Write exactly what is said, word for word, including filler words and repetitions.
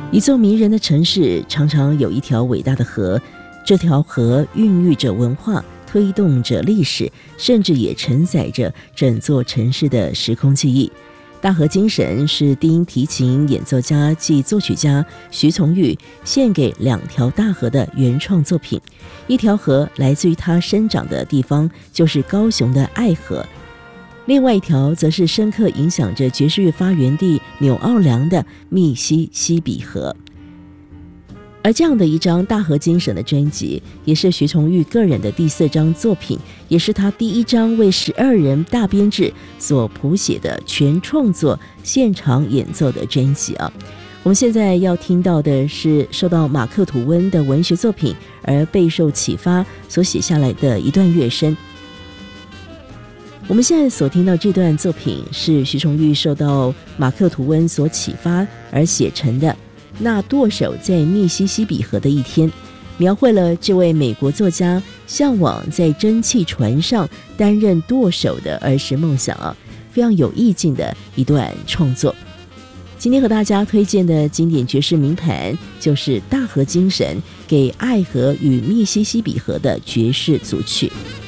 一座迷人的城市常常有一条伟大的河，这条河孕育着文化，推动着历史，甚至也承载着整座城市的时空记忆。大河精神是低音提琴演奏家暨作曲家徐从玉献给两条大河的原创作品。一条河来自于他生长的地方，就是高雄的爱河；另外一条则是深刻影响着爵士乐发源地纽奥良的密西西比河。而这样的一张大河精神的专辑，也是徐从玉个人的第四张作品，也是他第一张为十二人大编制所谱写的全创作现场演奏的专辑啊。我们现在要听到的是受到马克吐温的文学作品而备受启发所写下来的一段乐声。我们现在所听到这段作品是徐从玉受到马克吐温所启发而写成的那舵手在密西西比河的一天，描绘了这位美国作家向往在蒸汽船上担任舵手的儿时梦想啊，非常有意境的一段创作。今天和大家推荐的经典爵士名盘就是大河精神给爱河与密西西比河的爵士组曲。